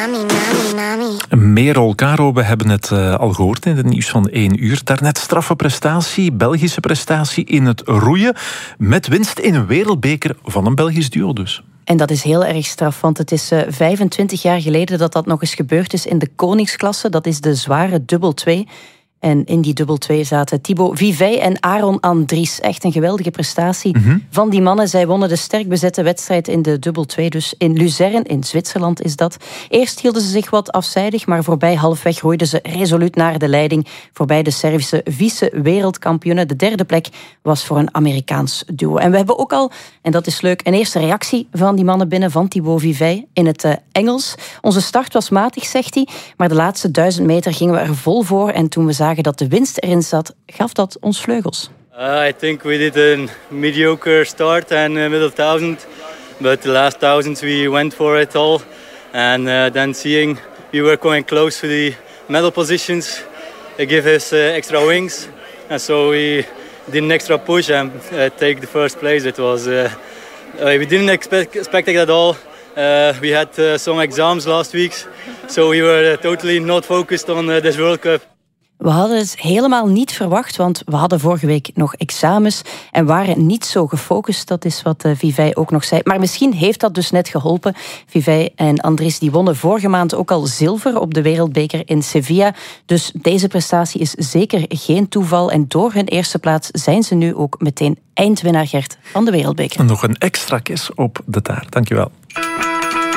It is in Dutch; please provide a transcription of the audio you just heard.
Merel, Caro, we hebben het al gehoord in het nieuws van 1 uur. Daarnet straffe prestatie, Belgische prestatie in het roeien. Met winst in een wereldbeker van een Belgisch duo dus. En dat is heel erg straf, want het is 25 jaar geleden dat nog eens gebeurd is in de koningsklasse. Dat is de zware dubbel 2. En in die dubbel 2 zaten Thibaut Vivey en Aaron Andries. Echt een geweldige prestatie van die mannen. Zij wonnen de sterk bezette wedstrijd in de dubbel 2. Dus in Luzern, in Zwitserland is dat. Eerst hielden ze zich wat afzijdig, maar voorbij halfweg groeiden ze resoluut naar de leiding. Voorbij de Servische vice-wereldkampioenen. De derde plek was voor een Amerikaans duo. En we hebben ook al, en dat is leuk, een eerste reactie van die mannen binnen, van Thibaut Vivey, in het Engels. Onze start was matig, zegt hij, maar de laatste 1000 meter gingen we er vol voor. En toen we zagen dat de winst erin zat, gaf dat ons vleugels. I think we did a mediocre start and middle 1000, but the last 1000 we went for it all, and then seeing we were coming close to the medal positions, it gave us extra wings, and so we did an extra push and take the first place. It was we didn't expect it at all. We had some exams last week, so we were totally not focused on this World Cup. We hadden het helemaal niet verwacht, want we hadden vorige week nog examens en waren niet zo gefocust. Dat is wat Vivey ook nog zei. Maar misschien heeft dat dus net geholpen. Vivey en Andries die wonnen vorige maand ook al zilver op de wereldbeker in Sevilla. Dus deze prestatie is zeker geen toeval. En door hun eerste plaats zijn ze nu ook meteen eindwinnaar, Gert, van de wereldbeker. Nog een extra kus op de taart. Dankjewel.